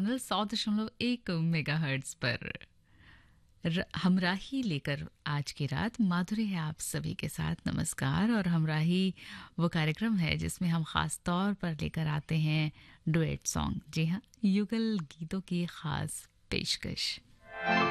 Channel 100.1 megahertz पर हमराही लेकर आज की रात माधुरी है आप सभी के साथ। नमस्कार। और हमराही वो कार्यक्रम है जिसमें हम खास तौर पर लेकर आते हैं डुएट सॉन्ग। जी हाँ, युगल गीतों की खास पेशकश।